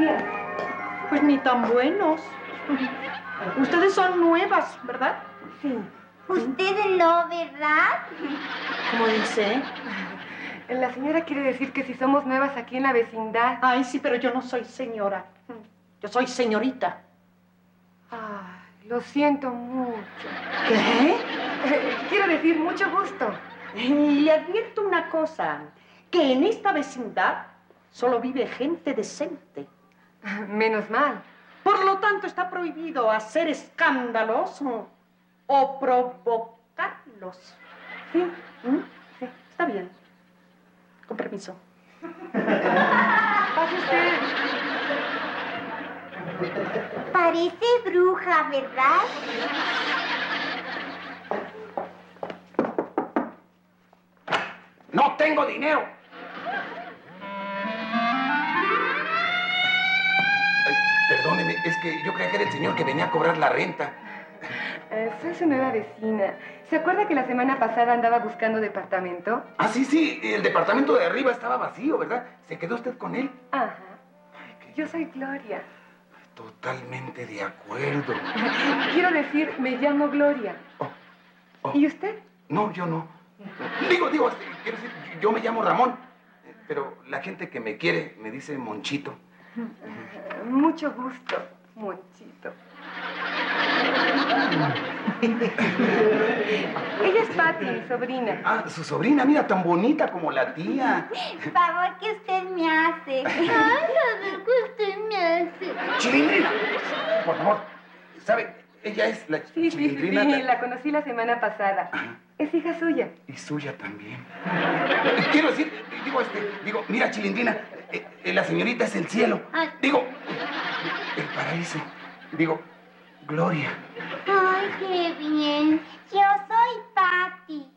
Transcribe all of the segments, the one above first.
días. Pues ni tan buenos. Ustedes son nuevas, ¿verdad? Sí. Ustedes no, ¿verdad? ¿Cómo dice? La señora quiere decir que si somos nuevas aquí en la vecindad. Ay, sí, pero yo no soy señora. Yo soy señorita. Ay, lo siento mucho. ¿Qué? Quiero decir, mucho gusto. Le advierto una cosa, que en esta vecindad solo vive gente decente. Menos mal. Por lo tanto, está prohibido hacer escándalos o provocarlos. ¿Sí? Sí, está bien. Con permiso. Pase usted. Parece bruja, ¿verdad? ¡No tengo dinero! Ay, perdóneme, es que yo creía que era el señor que venía a cobrar la renta. Soy su nueva vecina. ¿Se acuerda que la semana pasada andaba buscando departamento? Ah, sí, el departamento de arriba estaba vacío, ¿verdad? ¿Se quedó usted con él? Ajá. Yo soy Gloria. Totalmente de acuerdo. Quiero decir, me llamo Gloria. Oh. ¿Y usted? No, yo no. Quiero decir, yo me llamo Ramón, pero la gente que me quiere me dice Monchito. Mucho gusto, Monchito. Ella es Pati, mi sobrina. Ah, su sobrina, mira, tan bonita como la tía. Favor que usted me hace. Ay, favor que usted me hace. ¡Chilindrina! Por favor, ¿sabe? Ella es la Sí, Chilindrina. la conocí la semana pasada. Ajá. Es hija suya. Y suya también. Quiero decir, mira, Chilindrina, la señorita es el cielo. Ay. El paraíso. Gloria. Ay, qué bien. Yo soy Pati.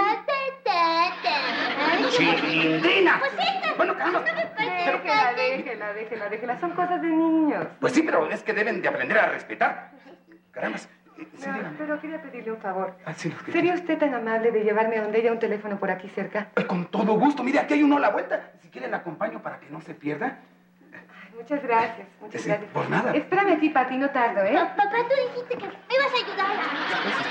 Ay, ¡Chilindrina! Pues esta. Bueno, caramba. No me parece. Déjela. Son cosas de niños. Pues sí, pero es que deben de aprender a respetar. Caramba. Sí, No, dígame. pero quería pedirle un favor. Ah, sí, lo que- ¿Sería usted tan amable de llevarme a donde haya un teléfono por aquí cerca? Ay, con todo gusto. Mire, aquí hay uno a la vuelta. Si quiere, la acompaño para que no se pierda. Ay, muchas gracias. Sí, por nada. Espérame aquí, Pati, no tardo, ¿eh? Papá, tú dijiste que me ibas a ayudar. Pues,